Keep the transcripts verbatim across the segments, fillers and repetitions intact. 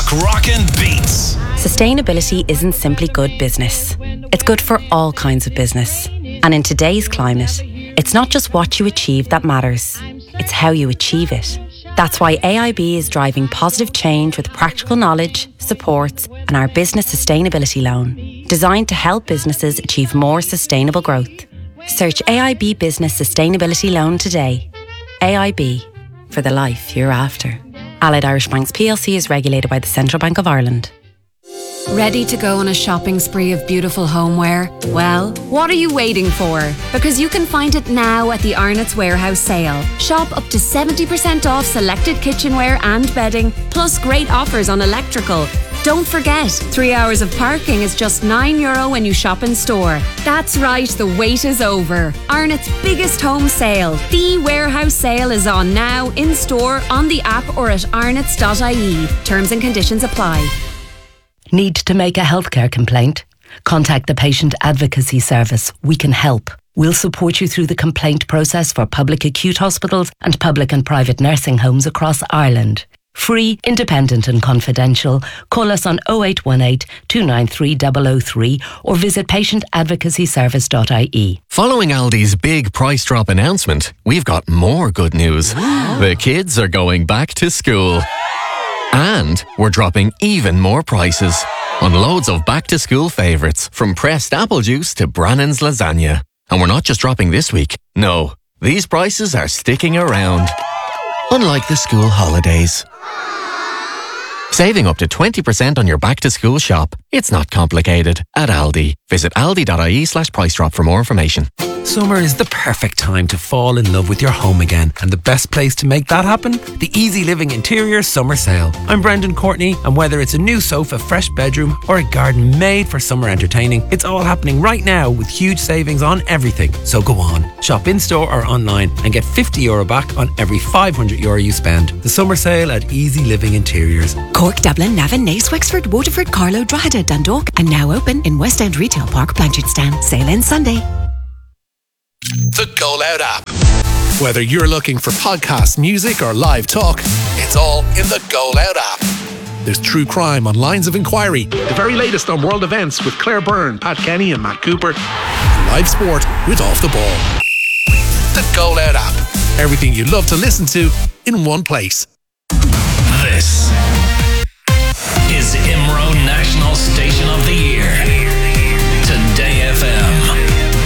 Cork Rockin' Beats. Sustainability isn't simply good business. It's good for all kinds of business. And in today's climate, it's not just what you achieve that matters. It's how you achieve it. That's why A I B is driving positive change with practical knowledge, supports, and our business sustainability loan, designed to help businesses achieve more sustainable growth. Search A I B Business Sustainability Loan today. A I B, for the life you're after. Allied Irish Banks P L C is regulated by the Central Bank of Ireland. Ready to go on a shopping spree of beautiful homeware? Well, what are you waiting for? Because you can find it now at the Arnott's Warehouse sale. Shop up to seventy percent off selected kitchenware and bedding, plus great offers on electrical. Don't forget, three hours of parking is just nine euro when you shop in store. That's right, the wait is over. Arnott's biggest home sale. The warehouse sale is on now, in store, on the app or at arnotts dot I E. Terms and conditions apply. Need to make a healthcare complaint? Contact the Patient Advocacy Service. We can help. We'll support you through the complaint process for public acute hospitals and public and private nursing homes across Ireland. Free, independent and confidential. Call us on oh eight one eight, two nine three, zero zero three or visit patient advocacy service dot I E. Following Aldi's big price drop announcement, we've got more good news. The kids are going back to school. And we're dropping even more prices on loads of back-to-school favourites, from pressed apple juice to Brannan's lasagna. And we're not just dropping this week. No, these prices are sticking around. Unlike the school holidays. Saving up to twenty percent on your back-to-school shop. It's not complicated at Aldi. Visit aldi dot I E slash price drop for more information. Summer is the perfect time to fall in love with your home again, and the best place to make that happen? The Easy Living Interior Summer Sale. I'm Brendan Courtney, and whether it's a new sofa, fresh bedroom, or a garden made for summer entertaining, it's all happening right now with huge savings on everything. So go on, shop in store or online and get fifty euro back on every five hundred euro you spend. The Summer Sale at Easy Living Interiors. Cork, Dublin, Navan, Naas, Wexford, Waterford, Carlow, Drogheda, Dundalk, and now open in West End Retail Park, Blanchardstown. Sale ends Sunday. The Go Loud app. Whether you're looking for podcast, music, or live talk, it's all in the Go Loud app. There's true crime on Lines of Inquiry, the very latest on world events with Claire Byrne, Pat Kenny, and Matt Cooper, and live sport with Off the Ball. The Go Loud app. Everything you love to listen to in one place. This is IMRO National Station of the Year. Today F M.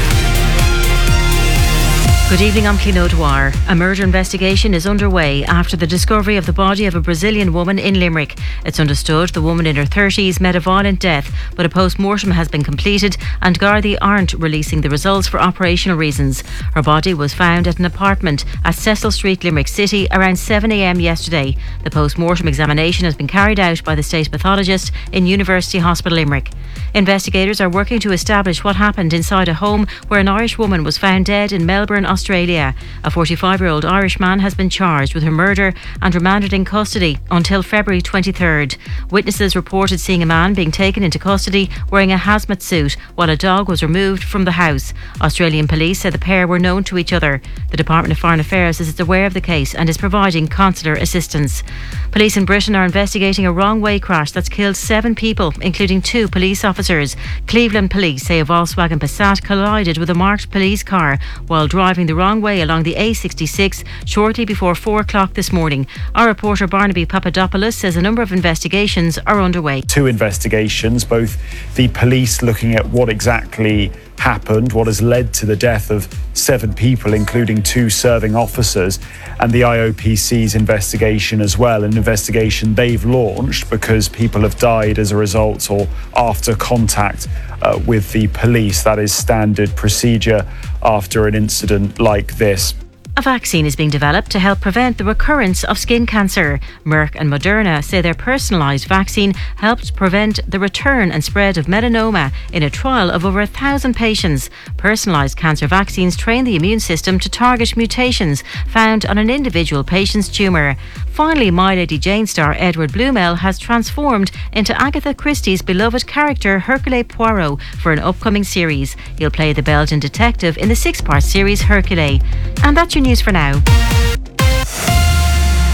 Good evening, I'm Clino Dwyer. A murder investigation is underway after the discovery of the body of a Brazilian woman in Limerick. It's understood the woman in her thirties met a violent death, but a post-mortem has been completed and Gardaí aren't releasing the results for operational reasons. Her body was found at an apartment at Cecil Street, Limerick City around seven a m yesterday. The post-mortem examination has been carried out by the state pathologist in University Hospital Limerick. Investigators are working to establish what happened inside a home where an Irish woman was found dead in Melbourne, Australia. A forty-five-year-old Irish man has been charged with her murder and remanded in custody until February twenty-third. Witnesses reported seeing a man being taken into custody wearing a hazmat suit while a dog was removed from the house. Australian police said the pair were known to each other. The Department of Foreign Affairs is aware of the case and is providing consular assistance. Police in Britain are investigating a wrong-way crash that's killed seven people, including two police officers. Cleveland police say a Volkswagen Passat collided with a marked police car while driving the wrong way along the A sixty-six shortly before four o'clock this morning. Our reporter Barnaby Papadopoulos says a number of investigations are underway. Two investigations, both the police looking at what exactly happened, what has led to the death of seven people, including two serving officers, and the I O P C's investigation as well, an investigation they've launched because people have died as a result or after contact uh, with the police. That is standard procedure after an incident like this. A vaccine is being developed to help prevent the recurrence of skin cancer. Merck and Moderna say their personalised vaccine helped prevent the return and spread of melanoma in a trial of over a thousand patients. Personalised cancer vaccines train the immune system to target mutations found on an individual patient's tumour. Finally, My Lady Jane star Edward Bluemel has transformed into Agatha Christie's beloved character Hercule Poirot for an upcoming series. He'll play the Belgian detective in the six-part series Hercule. And that's your news for now.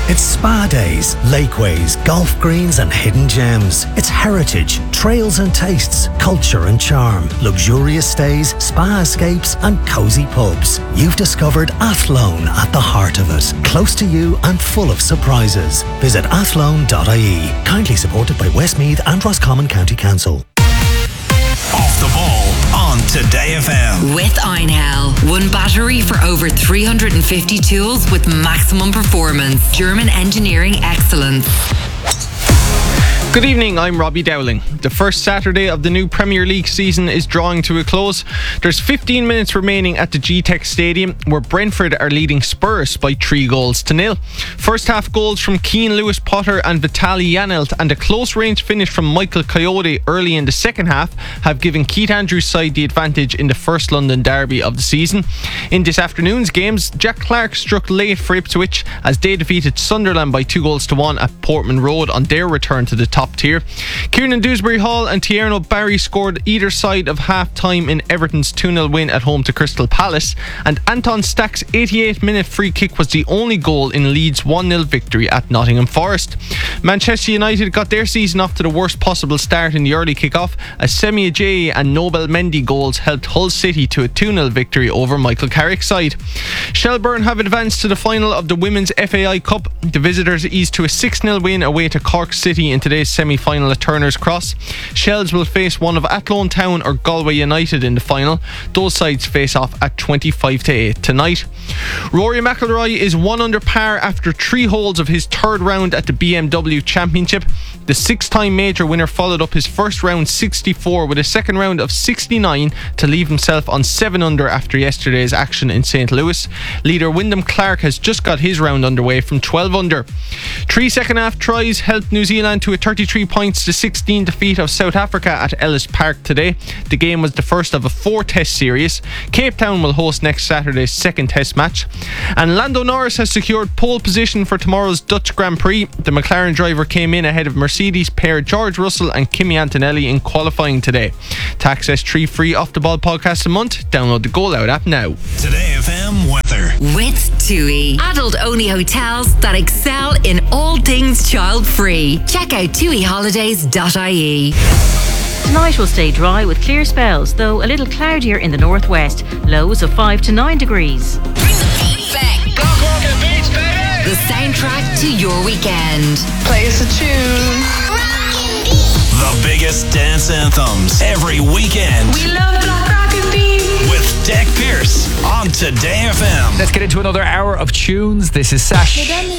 It's spa days, lakeways, golf greens and hidden gems. It's heritage, trails and tastes, culture and charm, luxurious stays, spa escapes and cosy pubs. You've discovered Athlone at the heart of it. Close to you and full of surprises. Visit athlone dot I E. Kindly supported by Westmeath and Roscommon County Council. Off the ball on Today F M. With Einhell. One battery for over three hundred fifty tools with maximum performance. German engineering excellence. Good evening, I'm Robbie Dowling. The first Saturday of the new Premier League season is drawing to a close. There's fifteen minutes remaining at the G TEC Stadium, where Brentford are leading Spurs by three goals to nil. First half goals from Keane Lewis Potter and Vitaly Janelt and a close range finish from Michael Coyote early in the second half have given Keith Andrews' side the advantage in the first London derby of the season. In this afternoon's games, Jack Clark struck late for Ipswich as they defeated Sunderland by two goals to one at Portman Road on their return to the top tier. Kieran Dewsbury Hall and Tierno Barry scored either side of half time in Everton's two nil win at home to Crystal Palace, and Anton Stack's eighty-eight minute free kick was the only goal in Leeds' one nil victory at Nottingham Forest. Manchester United got their season off to the worst possible start in the early kick-off as Semi Ajayi and Nobel Mendy goals helped Hull City to a two nil victory over Michael Carrick's side. Shelbourne have advanced to the final of the Women's F A I Cup. The visitors eased to a six nil win away to Cork City in today's semi-final at Turner's Cross. Shells will face one of Athlone Town or Galway United in the final. Those sides face off at twenty-five to eight tonight. Rory McIlroy is one under par after three holes of his third round at the B M W Championship. The six-time major winner followed up his first round sixty-four with a second round of sixty-nine to leave himself on seven under after yesterday's action in Saint Louis. Leader Wyndham Clark has just got his round underway from twelve under. Three second half tries helped New Zealand to a thirty-three points to sixteen defeat of South Africa at Ellis Park today. The game was the first of a four test series. Cape Town will host next Saturday's second test match. And Lando Norris has secured pole position for tomorrow's Dutch Grand Prix. The McLaren driver came in ahead of Mercedes pair George Russell and Kimi Antonelli in qualifying today. To access three free Off the Ball podcasts a month, download the Goal Out app now. Today F M weather. With TUI. Adult-only hotels that excel in all things child-free. Check out tui holidays dot I E. Tonight will stay dry with clear spells, though a little cloudier in the northwest. Lows of five to nine degrees. Bring the beat back. Go, go, get beats, baby. The soundtrack to your weekend. Play us a tune. The biggest dance anthems every weekend. We love Black Rock and Beat. With Deck Pierce on Today F M. Let's get into another hour of tunes. This is Sash.